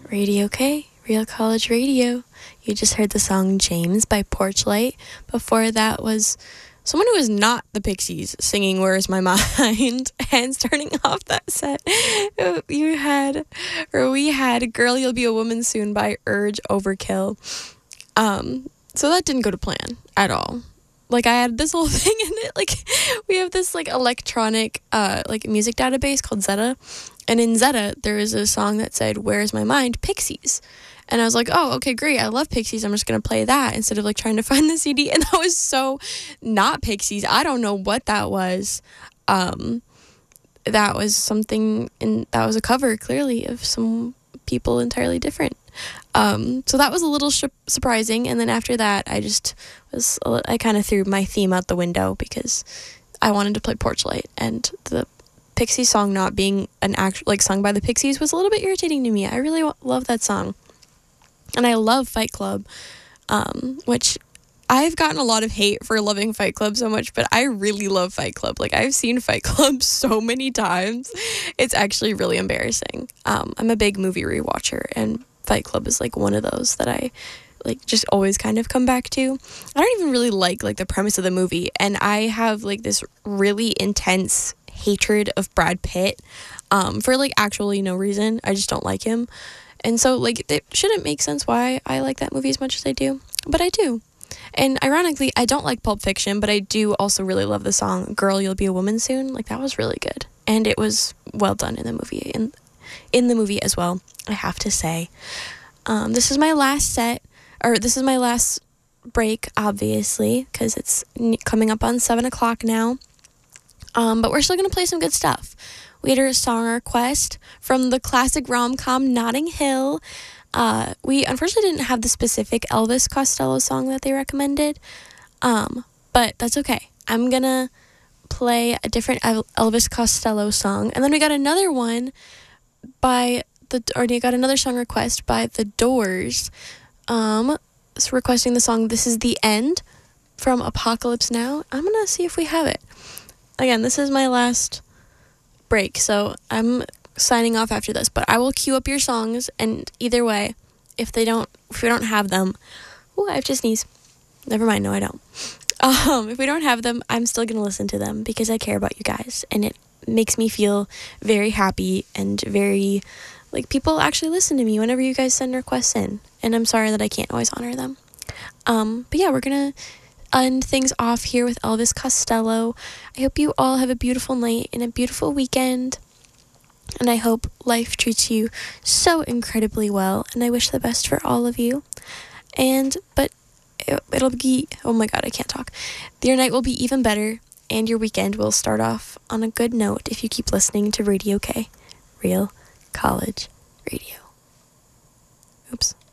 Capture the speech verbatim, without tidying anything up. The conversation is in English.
Radio K, Real College Radio. You just heard the song James by Porchlight. Before that was someone who is not the Pixies singing Where's My Mind. And starting off that set, you had, or we had Girl You'll Be a Woman Soon by Urge Overkill. Um, so that didn't go to plan at all. Like, I had this whole thing in it. Like, we have this, like, electronic, uh, like, music database called Zeta. And in Zeta, there is a song that said, Where's My Mind? Pixies. And I was like, oh, okay, great. I love Pixies. I'm just going to play that instead of, like, trying to find the C D. And that was so not Pixies. I don't know what that was. Um, that was something, in, that was a cover, clearly, of some people entirely different. Um, so that was a little sh- surprising. And then after that, I just was, I kind of threw my theme out the window because I wanted to play Porchlight, and the Pixie song not being an actual, like, sung by the Pixies was a little bit irritating to me. I really w- love that song. And I love Fight Club, um, which I've gotten a lot of hate for loving Fight Club so much, but I really love Fight Club. Like, I've seen Fight Club so many times. It's actually really embarrassing. Um, I'm a big movie rewatcher, and Fight Club is, like, one of those that I, like, just always kind of come back to. I don't even really like, like, the premise of the movie, and I have, like, this really intense hatred of Brad Pitt, um, for, like, actually no reason. I just don't like him. And so, like, it shouldn't make sense why I like that movie as much as I do, but I do. And ironically, I don't like Pulp Fiction, but I do also really love the song Girl, You'll Be a Woman Soon. Like, that was really good. And it was well done in the movie, in, in the movie as well, I have to say. Um, this is my last set, or this is my last break, obviously, because it's coming up on seven o'clock now. Um, but we're still going to play some good stuff. We had a song request from the classic rom-com Notting Hill. Uh, we unfortunately didn't have the specific Elvis Costello song that they recommended, um, but that's okay. I'm going to play a different El- Elvis Costello song. And then we got another one by the, or we got another song request by The Doors, um, so requesting the song This Is the End from Apocalypse Now. I'm going to see if we have it. Again, this is my last break, so I'm signing off after this, but I will queue up your songs, and either way, if they don't, if we don't have them, oh, I have to sneeze. Never mind, no, I don't. Um, if we don't have them, I'm still gonna listen to them because I care about you guys, and it makes me feel very happy and very, like, people actually listen to me whenever you guys send requests in, and I'm sorry that I can't always honor them. Um, but yeah, we're gonna end things off here with Elvis Costello. I hope you all have a beautiful night and a beautiful weekend, and I hope life treats you so incredibly well, and I wish the best for all of you. And but it, it'll be, oh my god, I can't talk. Your night will be even better, and your weekend will start off on a good note if you keep listening to Radio K, Real College Radio. Oops.